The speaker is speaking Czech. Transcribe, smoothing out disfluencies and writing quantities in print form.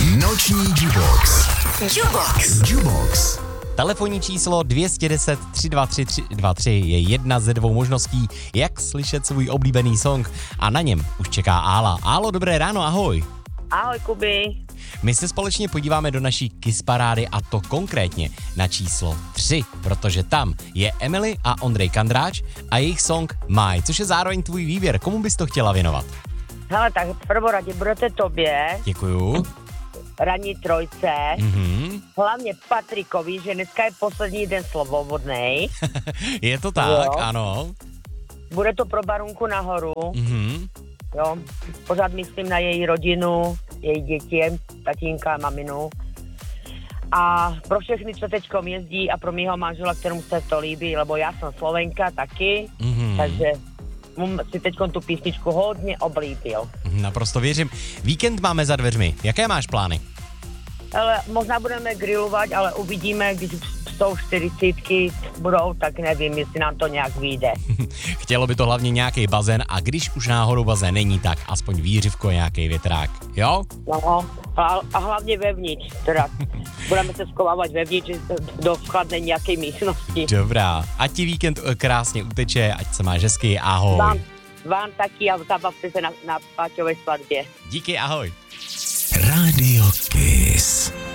Noční Jubox. Jubox. Telefonní číslo 210 323 323 je jedna ze dvou možností, jak slyšet svůj oblíbený song. A na něm už čeká Ála. Álo, dobré ráno, ahoj. Ahoj, Kuby. My se společně podíváme do naší Kiss parády a to konkrétně na číslo 3, protože tam je Emily a Ondřej Kandráč a jejich song Maj, což je zároveň tvůj výběr. Komu bys to chtěla věnovat? Hele, tak prvoradě budete tobě, Děkuju. ranní trojce, hlavně Patrikovi, že dneska je poslední den svobodnej. Je to tak, Jo. ano. Bude to pro Barunku nahoru, Mhm. jo. Pořád myslím na její rodinu, její děti, tatínka, maminu. A pro všechny, co teďkom jezdí a pro mýho manžela, kterému se to líbí, lebo já jsem Slovenka taky, takže si teďkom tu písničku hodně oblíbil. Naprosto věřím. Víkend máme za dveřmi. Jaké máš plány? Ale možná budeme grillovat, ale uvidíme, když jsou 40 budou, tak nevím, jestli nám to nějak vyjde. Chtělo by to hlavně nějaký bazén a když už náhodou bazén není, tak aspoň výřivko, nějaký větrák. Jo? No, a hlavně vevnitř, teda budeme se schovávat vevnitř do chladné nějaké místnosti. Dobrá. Ať ti víkend krásně uteče, ať se máš hezky, ahoj. Vám taky a zabavte se na Páťové svatbě. Díky, ahoj. Rádio Kiss.